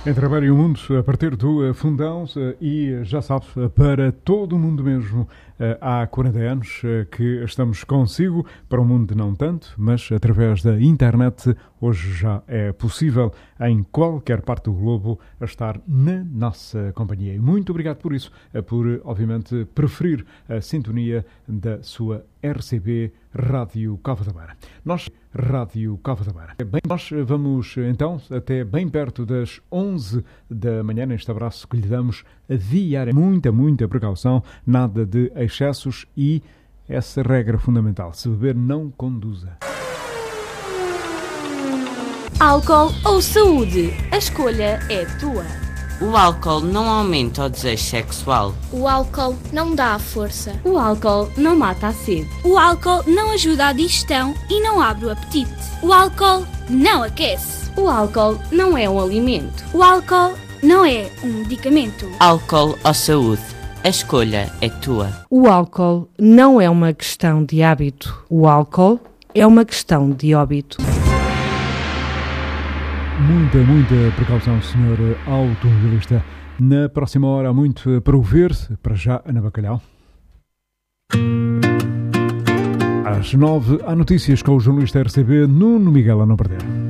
Entre a Beira e o Mundo, a partir do Fundão, e já sabe, para todo o mundo mesmo, há 40 anos que estamos consigo, para o mundo não tanto, mas através da internet hoje já é possível em qualquer parte do globo estar na nossa companhia. E muito obrigado por isso, por obviamente preferir a sintonia da sua RCB Rádio Cova da Beira. Nós, Rádio Cova da Beira. Bem, nós vamos então até bem perto das 11 da manhã, neste abraço que lhe damos diariamente. Muita precaução, nada de excessos e essa regra fundamental: se beber, não conduza. Álcool ou saúde? A escolha é tua. O álcool não aumenta o desejo sexual. O álcool não dá a força. O álcool não mata a sede. O álcool não ajuda a digestão e não abre o apetite. O álcool não aquece. O álcool não é um alimento. O álcool não é um medicamento. Álcool ou saúde? A escolha é tua. O álcool não é uma questão de hábito. O álcool é uma questão de óbito. Muita precaução, senhor automobilista. Na próxima hora há muito para o ver. Para já, Ana Bacalhau. Às 9 há notícias com o jornalista RCB Nuno Miguel, a não perder.